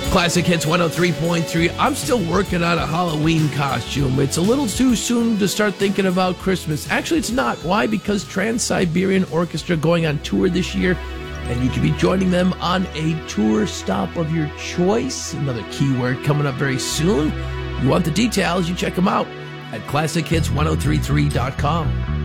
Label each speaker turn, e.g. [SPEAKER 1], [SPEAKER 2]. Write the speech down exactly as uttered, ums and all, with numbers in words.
[SPEAKER 1] Classic Hits one oh three point three. I'm still working on a Halloween costume. It's a little too soon to start thinking about Christmas. Actually, it's not. Why? Because Trans-Siberian Orchestra going on tour this year, and you can be joining them on a tour stop of your choice. Another keyword coming up very soon. You want the details, you check them out at classic hits ten thirty-three dot com.